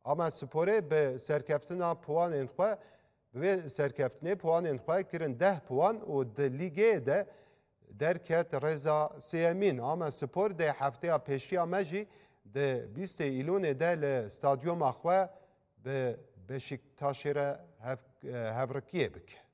اما سپوره به سرکفتنا پوان انخوا به سرکفتنه پوان انخوا کرن 10 پوان و ده لیگه ده درکت رضا سیمین. اما سپور ده هفته پیشی مجی ده 20 ایلون ده لستادیوم اخوا به بشکتاشر هفرکیه بک.